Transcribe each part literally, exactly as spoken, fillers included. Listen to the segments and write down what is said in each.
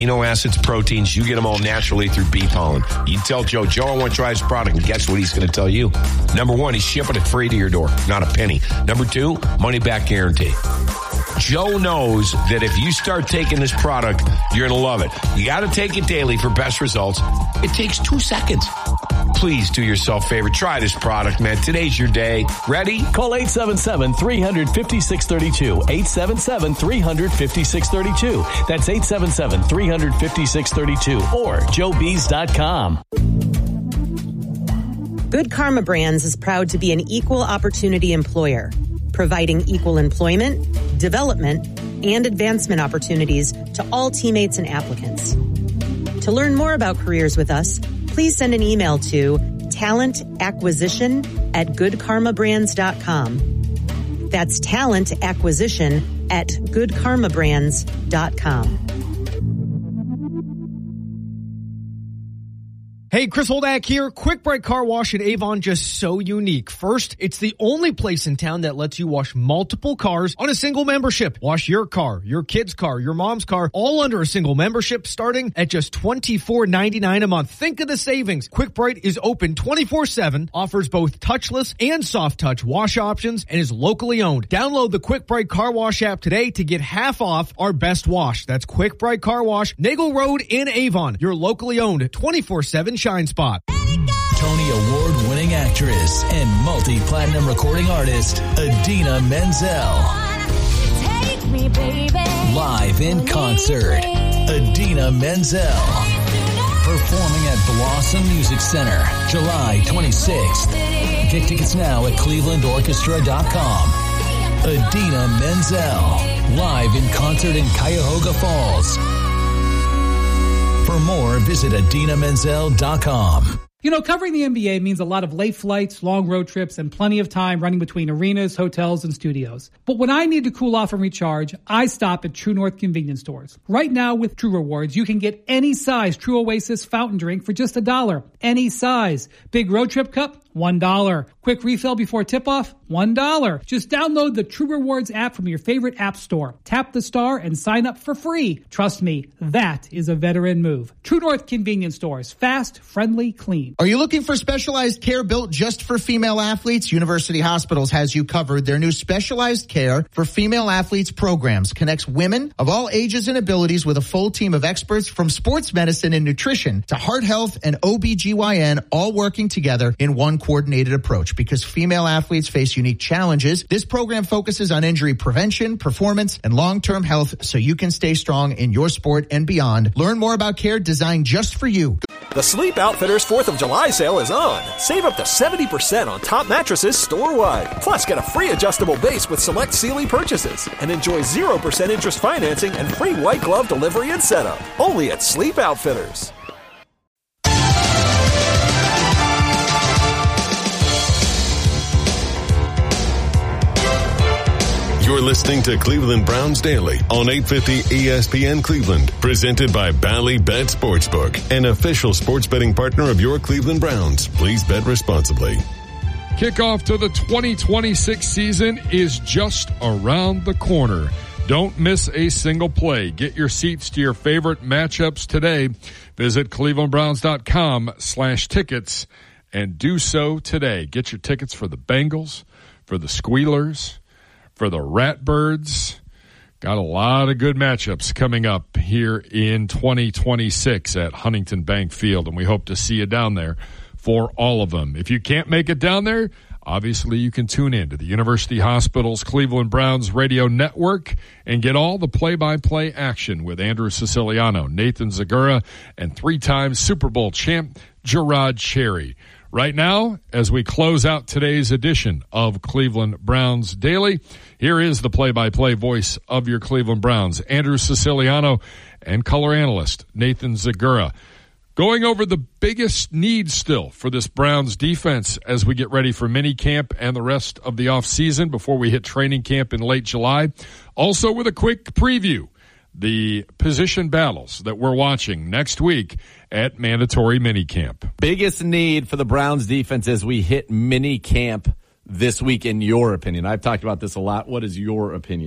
Amino acids, proteins, you get them all naturally through bee pollen. You tell Joe, Joe, I want to try his product, and guess what he's going to tell you? Number one, he's shipping it free to your door, not a penny. Number two, money back guarantee. Joe knows that if you start taking this product, you're going to love it. You got to take it daily for best results. It takes two seconds. Please do yourself a favor. Try this product, man. Today's your day. Ready? Call eight seven seven, three five six, three two. eight seven seven, three five six, three two. That's eight seven seven, three five six, three two or joe bees dot com. Good Karma Brands is proud to be an equal opportunity employer, providing equal employment, development, and advancement opportunities to all teammates and applicants. To learn more about careers with us, please send an email to talent acquisition at good karma brands dot com. That's talent acquisition at good karma brands dot com. Hey, Chris Holdak here. Quick Bright Car Wash in Avon, just so unique. First, it's the only place in town that lets you wash multiple cars on a single membership. Wash your car, your kid's car, your mom's car, all under a single membership, starting at just twenty-four ninety-nine a month. Think of the savings. Quick Bright is open twenty-four seven, offers both touchless and soft touch wash options, and is locally owned. Download the Quick Bright Car Wash app today to get half off our best wash. That's Quick Bright Car Wash, Nagel Road in Avon, your locally owned twenty-four seven Shine Spot. Tony Award-winning actress and multi-platinum recording artist, Idina Menzel. Take me, baby. Live in concert, Idina Menzel. Performing at Blossom Music Center, July twenty-sixth. Get tickets now at cleveland orchestra dot com. Idina Menzel, live in concert in Cuyahoga Falls. For more, visit idina menzel dot com. You know, covering the N B A means a lot of late flights, long road trips, and plenty of time running between arenas, hotels, and studios. But when I need to cool off and recharge, I stop at True North convenience stores. Right now with True Rewards, you can get any size True Oasis fountain drink for just a dollar. Any size. Big road trip cup? one dollar. Quick refill before tip-off? one dollar. Just download the True Rewards app from your favorite app store. Tap the star and sign up for free. Trust me, that is a veteran move. True North convenience stores. Fast, friendly, clean. Are you looking for specialized care built just for female athletes? University Hospitals has you covered. Their new specialized care for female athletes programs connects women of all ages and abilities with a full team of experts from sports medicine and nutrition to heart health and O B G Y N, all working together in one coordinated approach. Because female athletes face unique challenges, this program focuses on injury prevention, performance, and long-term health so you can stay strong in your sport and beyond. Learn more about care designed just for you. The Sleep Outfitters fourth of July sale is on. Save up to seventy percent on top mattresses store-wide. Plus, get a free adjustable base with select Sealy purchases. And enjoy zero percent interest financing and free white glove delivery and setup. Only at Sleep Outfitters. You're listening to Cleveland Browns Daily on eight fifty E S P N Cleveland, presented by Bally Bet Sportsbook, an official sports betting partner of your Cleveland Browns. Please bet responsibly. Kickoff to the twenty twenty-six season is just around the corner. Don't miss a single play. Get your seats to your favorite matchups today. Visit clevelandbrowns.com slash tickets and do so today. Get your tickets for the Bengals, for the Squealers, for the Ratbirds. Got a lot of good matchups coming up here in twenty twenty-six at Huntington Bank Field, and we hope to see you down there for all of them. If you can't make it down there, obviously you can tune in to the University Hospitals Cleveland Browns radio network and get all the play-by-play action with Andrew Siciliano, Nathan Zagura, and three-time Super Bowl champ Gerard Cherry. Right now, as we close out today's edition of Cleveland Browns Daily, here is the play-by-play voice of your Cleveland Browns, Andrew Siciliano, and color analyst Nathan Zagura, going over the biggest need still for this Browns defense as we get ready for mini camp and the rest of the offseason before we hit training camp in late July. Also with a quick preview, the position battles that we're watching next week at mandatory minicamp. Biggest need for the Browns defense as we hit minicamp this week, in your opinion? I've talked about this a lot. What is your opinion?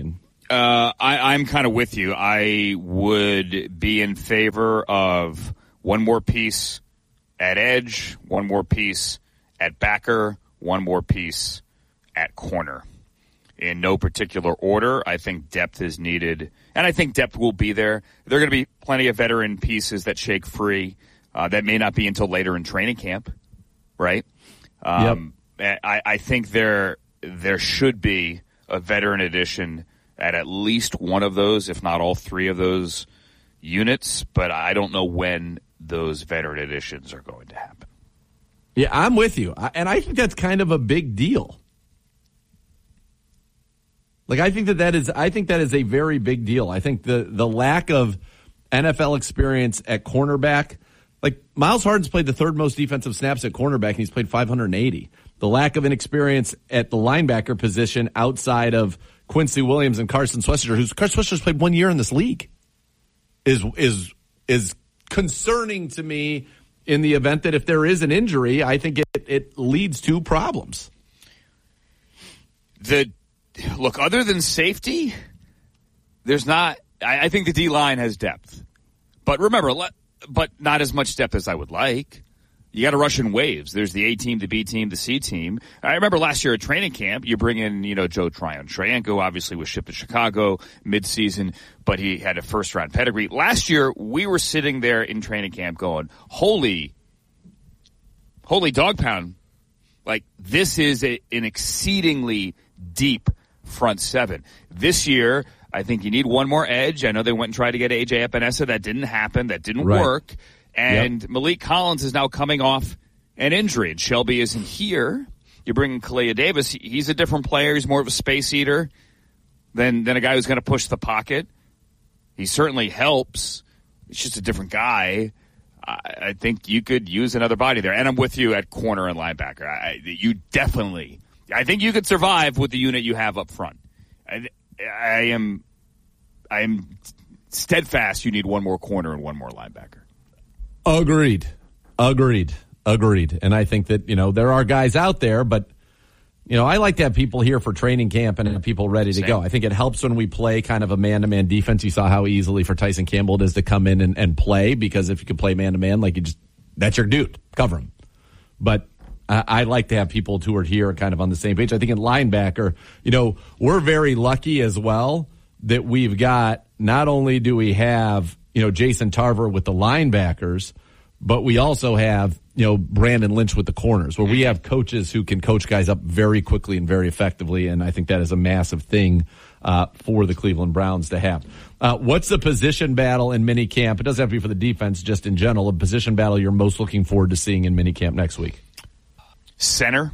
Uh, I, I'm kind of with you. I would be in favor of one more piece at edge, one more piece at backer, one more piece at corner. In no particular order, I think depth is needed, and I think depth will be there. There are going to be plenty of veteran pieces that shake free. Uh, that may not be until later in training camp, right? Um, yep. I, I think there there should be a veteran addition at at least one of those, if not all three of those units, but I don't know when those veteran additions are going to happen. Yeah, I'm with you, and I think that's kind of a big deal. Like, I think that that is, I think that is a very big deal. I think the, the lack of N F L experience at cornerback, like Miles Harden's played the third most defensive snaps at cornerback, and he's played five hundred eighty. The lack of an experience at the linebacker position outside of Quincy Williams and Carson Swessinger, who's Carson Swessinger's played one year in this league, is is is concerning to me. In the event that if there is an injury, I think it, it leads to problems. The Look, other than safety, there's not – I think the D-line has depth. But remember, but not as much depth as I would like. You got to rush in waves. There's the A team, the B team, the C team. I remember last year at training camp, you bring in, you know, Joe Tryon-Triango, obviously was shipped to Chicago midseason, but he had a first-round pedigree. Last year, we were sitting there in training camp going, holy, holy dog pound. Like, this is a, an exceedingly deep front seven. This year, I think you need one more edge. I know they went and tried to get A J Epinesa. That didn't happen. That didn't right. work. And yep. Malik Collins is now coming off an injury. And Shelby isn't here. You bring in Kalia Davis. He's a different player. He's more of a space eater than, than a guy who's going to push the pocket. He certainly helps. He's just a different guy. I, I think you could use another body there. And I'm with you at corner and linebacker. I, you definitely – I think you could survive with the unit you have up front. I, I am I am steadfast you need one more corner and one more linebacker. Agreed. Agreed. Agreed. And I think that, you know, there are guys out there, but, you know, I like to have people here for training camp and have people ready to Same. go. I think it helps when we play kind of a man-to-man defense. You saw how easily for Tyson Campbell it is to come in and, and play, because if you can play man-to-man, like you just, that's your dude. Cover him. But I like to have people toured here kind of on the same page. I think in linebacker, you know, we're very lucky as well that we've got, not only do we have, you know, Jason Tarver with the linebackers, but we also have, you know, Brandon Lynch with the corners, where we have coaches who can coach guys up very quickly and very effectively. And I think that is a massive thing uh, for the Cleveland Browns to have. Uh, what's the position battle in minicamp? It doesn't have to be for the defense, just in general, a position battle you're most looking forward to seeing in minicamp next week? Center.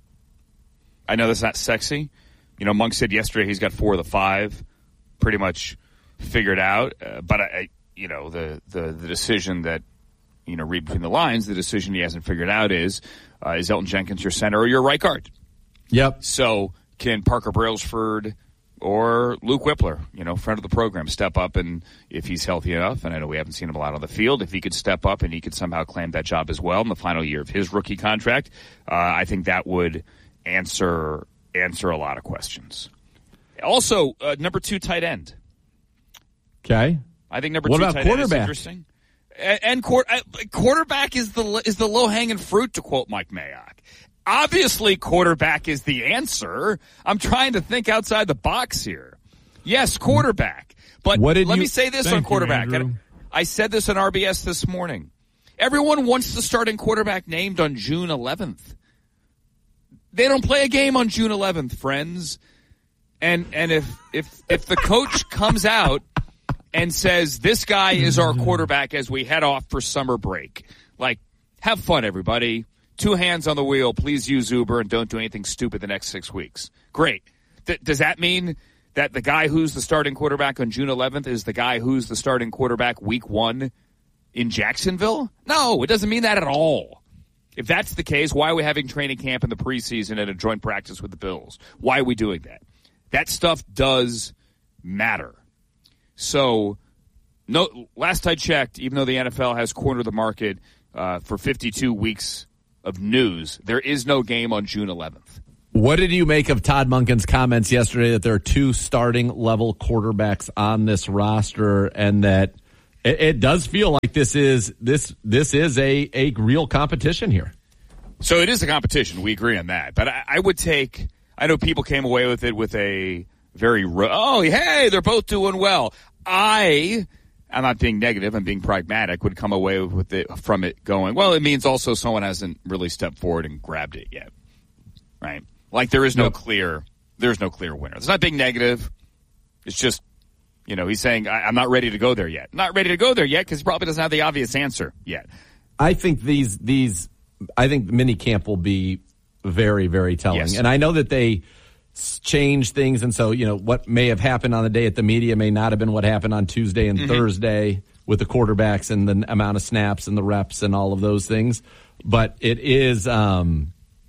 I know that's not sexy. You know, Monk said yesterday he's got four of the five pretty much figured out. Uh, but, I, I, you know, the, the, the decision that, you know, read between the lines, the decision he hasn't figured out is, uh, is Elton Jenkins your center or your right guard? Yep. So can Parker Brailsford or Luke Whippler, you know, friend of the program, step up, and if he's healthy enough, and I know we haven't seen him a lot on the field, if he could step up and he could somehow claim that job as well in the final year of his rookie contract, uh, I think that would answer answer a lot of questions. Also, uh, number two tight end. Okay. I think number what two about tight end is interesting. And, and court, uh, quarterback is the is the low hanging fruit, to quote Mike Mayock. Obviously, quarterback is the answer. I'm trying to think outside the box here. Yes, quarterback. But let you, me say this on quarterback. You, I said this on R B S this morning. Everyone wants the starting quarterback named on June eleventh. They don't play a game on June eleventh, friends. And and if if if the coach comes out and says this guy is our quarterback as we head off for summer break, like, have fun, everybody. Two hands on the wheel. Please use Uber and don't do anything stupid the next six weeks. Great. Th- does that mean that the guy who's the starting quarterback on June eleventh is the guy who's the starting quarterback week one in Jacksonville? No, it doesn't mean that at all. If that's the case, why are we having training camp in the preseason and a joint practice with the Bills? Why are we doing that? That stuff does matter. So, no. Last I checked, even though the N F L has cornered the market uh, for fifty-two weeks of news, there is no game on June eleventh. What did you make of Todd Monken's comments yesterday that there are two starting level quarterbacks on this roster, and that it, it does feel like this is this this is a, a real competition here? So it is a competition. We agree on that. But I, I would take. I know people came away with it with a very oh hey they're both doing well. I. I'm not being negative, I'm being pragmatic, would come away with it from it going, well, it means also someone hasn't really stepped forward and grabbed it yet. Right? Like there is no nope. clear there's no clear winner. It's not being negative. It's just, you know, he's saying I, I'm not ready to go there yet. Not ready to go there yet because he probably doesn't have the obvious answer yet. I think these these I think mini camp will be very, very telling. Yes. And I know that they change things, and so, you know, what may have happened on the day at the media may not have been what happened on Tuesday and mm-hmm. Thursday with the quarterbacks and the amount of snaps and the reps and all of those things. But it is, um,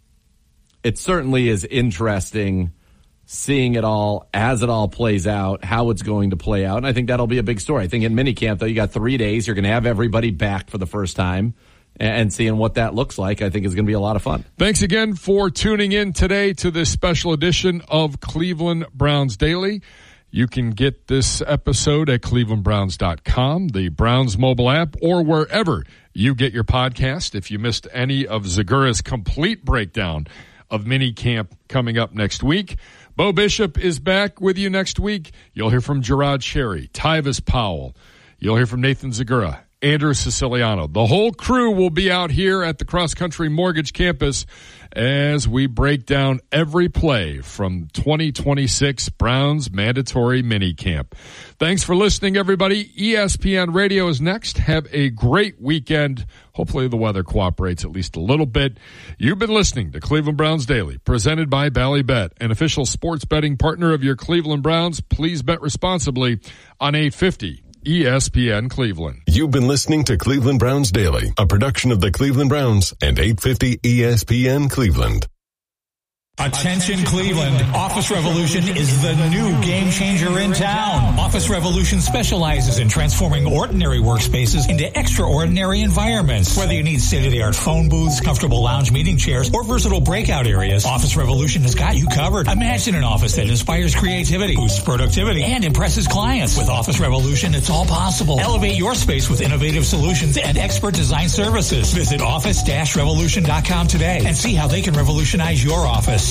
it certainly is interesting seeing it all as it all plays out, how it's going to play out. And I think that'll be a big story. I think in minicamp, though, you got three days. You're going to have everybody back for the first time. And seeing what that looks like, I think, is going to be a lot of fun. Thanks again for tuning in today to this special edition of Cleveland Browns Daily. You can get this episode at cleveland browns dot com, the Browns mobile app, or wherever you get your podcast. If you missed any of Zagura's complete breakdown of mini camp coming up next week, Bo Bishop is back with you next week. You'll hear from Gerard Cherry, Tyvis Powell. You'll hear from Nathan Zagura, Andrew Siciliano. The whole crew will be out here at the Cross Country Mortgage Campus as we break down every play from twenty twenty-six Browns mandatory minicamp. Thanks for listening, everybody. E S P N Radio is next. Have a great weekend. Hopefully the weather cooperates at least a little bit. You've been listening to Cleveland Browns Daily, presented by Ballybet, an official sports betting partner of your Cleveland Browns. Please bet responsibly on eight fifty E S P N Cleveland. You've been listening to Cleveland Browns Daily, a production of the Cleveland Browns and eight fifty E S P N Cleveland. Attention Cleveland, Office Revolution is the new game changer in town. Office Revolution specializes in transforming ordinary workspaces into extraordinary environments. Whether you need state-of-the-art phone booths, comfortable lounge meeting chairs, or versatile breakout areas, Office Revolution has got you covered. Imagine an office that inspires creativity, boosts productivity, and impresses clients. With Office Revolution, it's all possible. Elevate your space with innovative solutions and expert design services. Visit office dash revolution dot com today and see how they can revolutionize your office.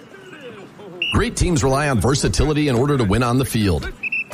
Great teams rely on versatility in order to win on the field.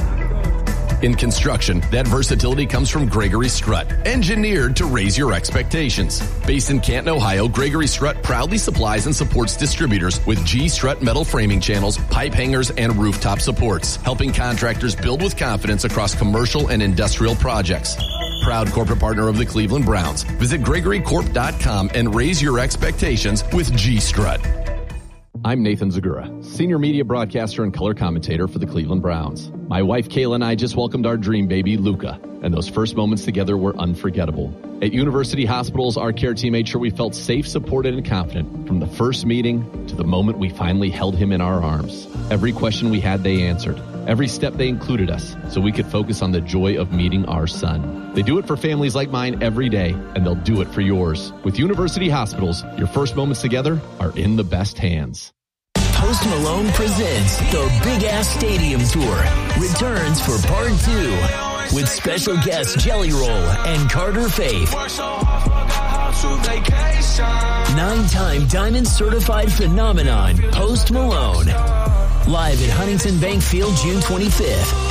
In construction, that versatility comes from Gregory Strut, engineered to raise your expectations. Based in Canton, Ohio, Gregory Strut proudly supplies and supports distributors with G Strut metal framing channels, pipe hangers, and rooftop supports, helping contractors build with confidence across commercial and industrial projects. Proud corporate partner of the Cleveland Browns. Visit gregory corp dot com and raise your expectations with G Strut. I'm Nathan Zagura, senior media broadcaster and color commentator for the Cleveland Browns. My wife Kayla and I just welcomed our dream baby, Luca, and those first moments together were unforgettable. At University Hospitals, our care team made sure we felt safe, supported, and confident from the first meeting to the moment we finally held him in our arms. Every question we had, they answered. Every step, they included us so we could focus on the joy of meeting our son. They do it for families like mine every day, and they'll do it for yours. With University Hospitals, your first moments together are in the best hands. Post Malone presents the Big Ass Stadium Tour. Returns for part two with special guests Jelly Roll and Carter Faith. Nine-time Diamond Certified Phenomenon, Post Malone. Live at Huntington Bank Field, June twenty-fifth.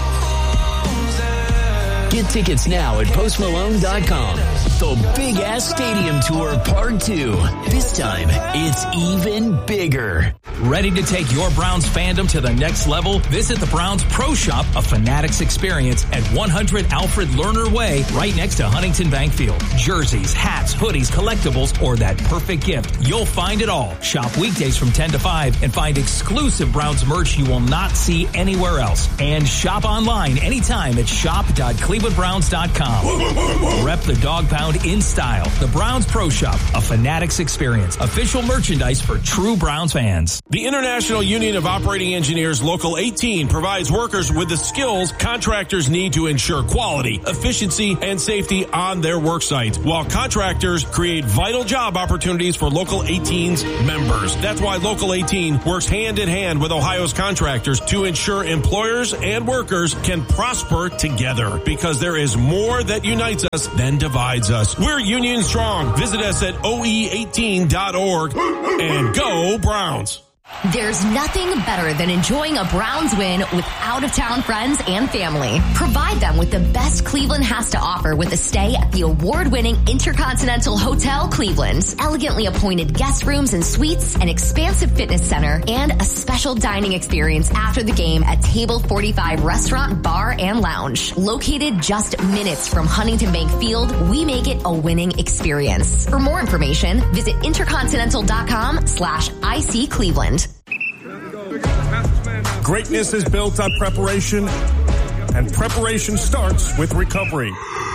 Get tickets now at post malone dot com. The Big Ass Stadium Tour Part two. This time, it's even bigger. Ready to take your Browns fandom to the next level? Visit the Browns Pro Shop, a Fanatics experience at one hundred Alfred Lerner Way, right next to Huntington Bank Field. Jerseys, hats, hoodies, collectibles, or that perfect gift. You'll find it all. Shop weekdays from ten to five and find exclusive Browns merch you will not see anywhere else. And shop online anytime at shop dot cleveland cleveland browns dot com. Rep the dog pound in style. The Browns Pro Shop, a Fanatics experience. Official merchandise for true Browns fans. The International Union of Operating Engineers Local eighteen provides workers with the skills contractors need to ensure quality, efficiency, and safety on their work site, while contractors create vital job opportunities for Local eighteen's members. That's why Local eighteen works hand in hand with Ohio's contractors to ensure employers and workers can prosper together, because there is more that unites us than divides us. We're union strong. Visit us at O E eighteen dot org and go Browns. There's nothing better than enjoying a Browns win with out-of-town friends and family. Provide them with the best Cleveland has to offer with a stay at the award-winning Intercontinental Hotel Cleveland. Elegantly appointed guest rooms and suites, an expansive fitness center, and a special dining experience after the game at Table forty-five Restaurant, Bar, and Lounge. Located just minutes from Huntington Bank Field, we make it a winning experience. For more information, visit intercontinental.com slash IC Cleveland. Greatness is built on preparation, and preparation starts with recovery.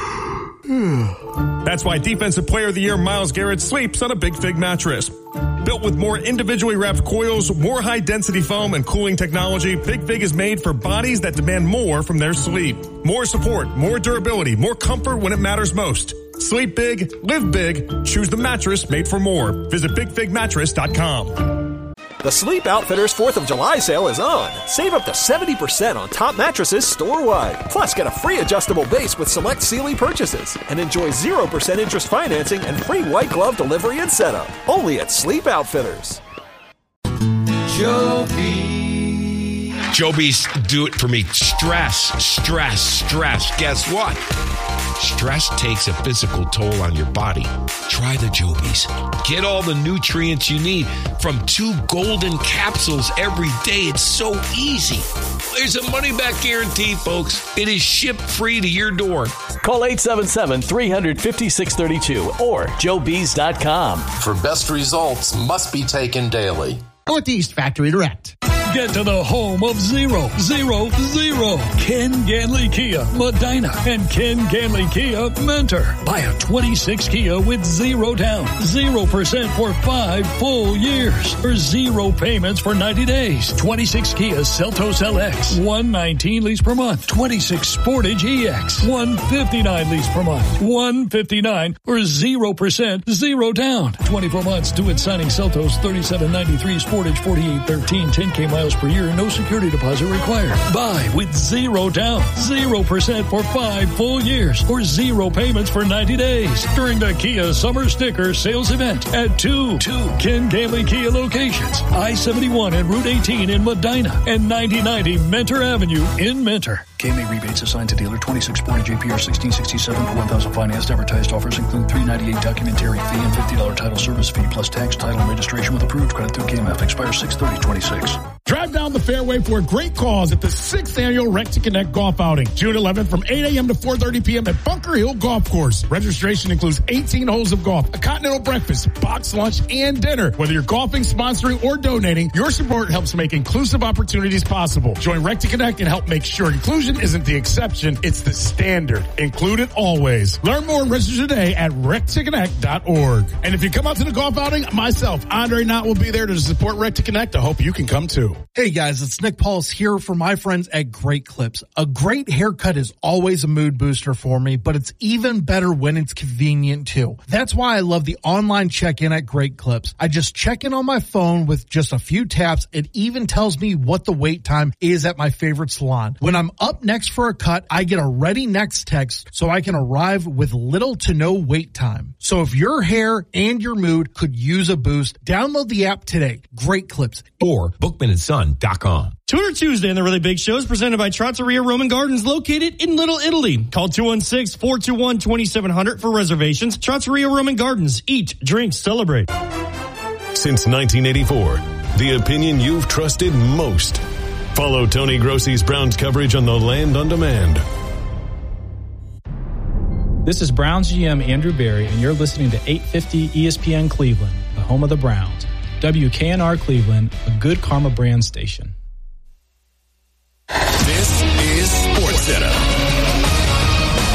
That's why Defensive Player of the Year Myles Garrett sleeps on a Big Fig mattress. Built with more individually wrapped coils, more high-density foam, and cooling technology, Big Fig is made for bodies that demand more from their sleep. More support, more durability, more comfort when it matters most. Sleep big, live big, choose the mattress made for more. Visit big fig mattress dot com. The Sleep Outfitters fourth of July sale is on. Save up to seventy percent on top mattresses store-wide. Plus, get a free adjustable base with select Sealy purchases. And enjoy zero percent interest financing and free white glove delivery and setup. Only at Sleep Outfitters. Joe B. Joe B's do it for me. Stress, stress, stress. Guess what? Stress takes a physical toll on your body. Try the Joe B's. Get all the nutrients you need from two golden capsules every day. It's so easy. There's a money-back guarantee, folks. It is shipped free to your door. Call eight seven seven, three five six three two or joe bees dot com. For best results must be taken daily. Northeast Factory Direct. Get to the home of zero, zero, zero. Ken Ganley Kia, Medina, and Ken Ganley Kia, Mentor. Buy a twenty-six Kia with zero down, zero percent for five full years, or zero payments for ninety days. twenty-six Kia Seltos L X, one nineteen lease per month. twenty-six Sportage E X, one fifty-nine lease per month. one fifty-nine or zero percent, zero down. twenty-four months due at signing. Seltos thirty-seven ninety-three, Sportage forty-eight thirteen, ten K miles per year, no security deposit required. Buy with zero down, zero percent for five full years, or zero payments for ninety days during the Kia Summer Sticker Sales Event at two, two Ken Ganley Kia locations, I seventy-one and Route eighteen in Medina, and ninety ninety Mentor Avenue in Mentor. K M A rebates assigned to dealer. twenty-six Sportage A P R sixteen sixty-seven for one thousand financed. Advertised offers include three ninety-eight documentary fee and fifty dollars title service fee plus tax, title, and registration with approved credit through K M F. Expires six thirty twenty-six. Drive down the fairway for a great cause at the sixth Annual Rec to Connect Golf Outing, June eleventh from eight a.m. to four thirty p.m. at Bunker Hill Golf Course. Registration includes eighteen holes of golf, a continental breakfast, box lunch, and dinner. Whether you're golfing, sponsoring, or donating, your support helps make inclusive opportunities possible. Join Rec to Connect and help make sure inclusion isn't the exception, it's the standard. Include it always. Learn more and register today at rec to connect dot org. And if you come out to the golf outing, myself, Andre Knott, will be there to support Rec to Connect. I hope you can come too. Hey guys, it's Nick Paulus here for my friends at Great Clips. A great haircut is always a mood booster for me, but it's even better when it's convenient too. That's why I love the online check-in at Great Clips. I just check in on my phone with just a few taps. It even tells me what the wait time is at my favorite salon. When I'm up next for a cut, I get a ready next text so I can arrive with little to no wait time. So if your hair and your mood could use a boost, download the app today. Great Clips. Or bookman and son dot com. Tuner Tuesday and the Really Big Show is presented by Trattoria Roman Gardens, located in Little Italy. Call two one six, four two one, two seven zero zero for reservations. Trattoria Roman Gardens. Eat, drink, celebrate. Since nineteen eighty-four, the opinion you've trusted most. Follow Tony Grossi's Browns coverage on The Land on Demand. This is Browns G M Andrew Berry, and you're listening to eight fifty E S P N Cleveland, the home of the Browns. W K N R Cleveland, a Good Karma brand station. This is SportsCenter.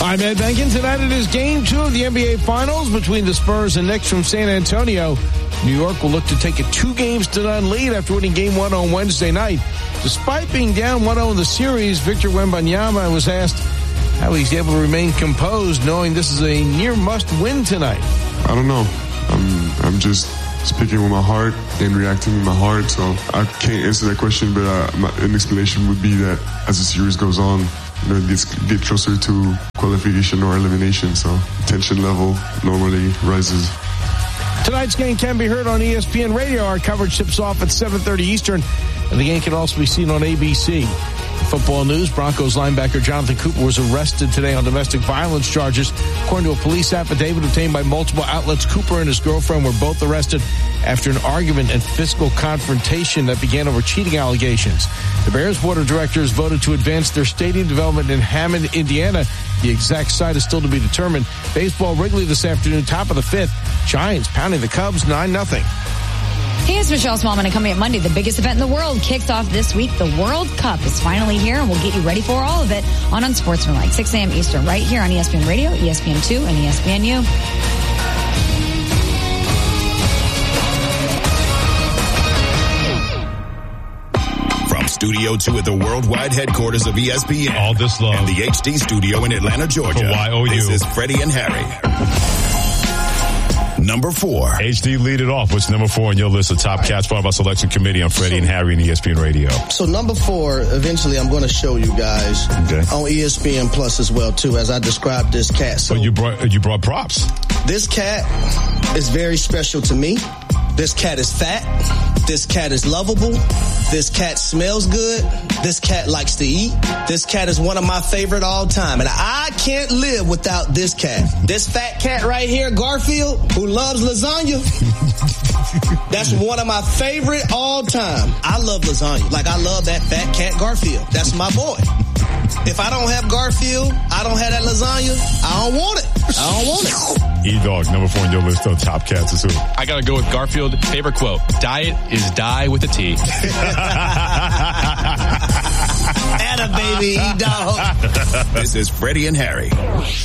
I'm Ed Benkin. Tonight it is game two of the N B A Finals between the Spurs and Knicks from San Antonio. New York will look to take a two games to none lead after winning game one on Wednesday night. Despite being down one oh in the series, Victor Wembanyama was asked how he's able to remain composed knowing this is a near must-win tonight. I don't know. I'm, I'm just speaking with my heart and reacting with my heart, so I can't answer that question, but uh, my, an explanation would be that as the series goes on, you know, it gets get closer to qualification or elimination, so tension level normally rises. Tonight's game can be heard on E S P N Radio. Our coverage tips off at seven thirty Eastern, and the game can also be seen on A B C. Football news, Broncos linebacker Jonathan Cooper was arrested today on domestic violence charges. According to a police affidavit obtained by multiple outlets, Cooper and his girlfriend were both arrested after an argument and physical confrontation that began over cheating allegations. The Bears board of directors voted to advance their stadium development in Hammond, Indiana. The exact site is still to be determined. Baseball Wrigley this afternoon, top of the fifth. Giants pounding the Cubs nine nothing. Hey, it's Michelle Smallman, and coming up Monday, the biggest event in the world kicks off this week. The World Cup is finally here, and we'll get you ready for all of it on Unsportsmanlike, six a.m. Eastern, right here on E S P N Radio, E S P N two, and E S P N U. From Studio two at the worldwide headquarters of E S P N. All this love. And the H D studio in Atlanta, Georgia. For Y O U. This is Freddie and Harry. Number four. H D, lead it off. What's number four on your list of top cats part of our selection committee on Freddie and Harry and E S P N Radio? So number four, eventually I'm going to show you guys okay. on E S P N Plus as well, too, as I described this cat. So oh, you brought you brought props. This cat is very special to me. This cat is fat. This cat is lovable. This cat smells good. This cat likes to eat. This cat is one of my favorite all time. And I can't live without this cat. This fat cat right here, Garfield, who loves lasagna. That's one of my favorite all time. I love lasagna. Like, I love that fat cat Garfield. That's my boy. If I don't have Garfield, I don't have that lasagna, I don't want it. I don't want it. E-Dog, number four on your list of top cats is who? I gotta go with Garfield. Favorite quote, diet is die with a T. Atta baby, E-Dog. This is Freddie and Harry.